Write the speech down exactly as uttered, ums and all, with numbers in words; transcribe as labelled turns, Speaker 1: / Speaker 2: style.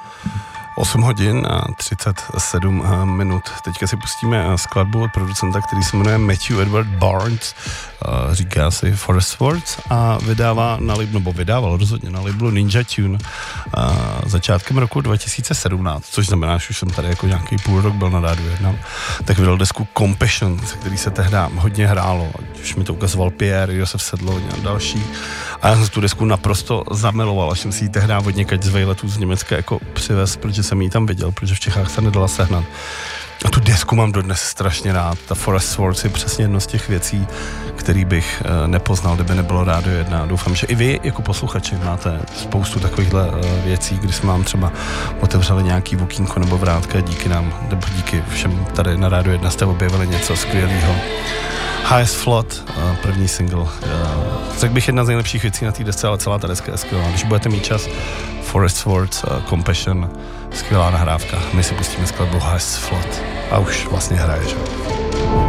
Speaker 1: osm hodin a třicet sedm minut. Teďka si pustíme skladbu od producenta, který se jmenuje Matthew Edward Barnes, říká si Forest Words a vydává na labelu, nebo vydával rozhodně na labelu Ninja Tune začátkem roku dva tisíce sedmnáct, což znamená, že už jsem tady jako nějaký půl rok byl na rádiu jedna, tak vydal desku Compassion, se který se tehdy hodně hrálo, už mi to ukazoval Pierre, Josef Sedloň a další. A já jsem tu desku naprosto zamiloval, až jsem si ji tehdy od někaď z vejletů z Německa jako přivez, protože jsem ji tam viděl, protože v Čechách se nedala sehnat. A tu desku mám dodnes strašně rád. Ta Forest Swords je přesně jedno z těch věcí, který bych e, nepoznal, kdyby nebylo Rádio jedna. Doufám, že i vy jako posluchači máte spoustu takovýchhle e, věcí, kdy jsme vám třeba otevřeli nějaký okýnko nebo vrátka, díky nám, nebo díky všem tady na Rádio jedna jste objevili něco skvělého. Highest Flood, první single. Řekl bych jedna z nejlepších věcí na té desce, ale celá ta deska je skvělá. Když budete mít čas, Forest Swords, Compassion, skvělá nahrávka. My si pustíme skladbu Highest Flood a už vlastně hraje, že?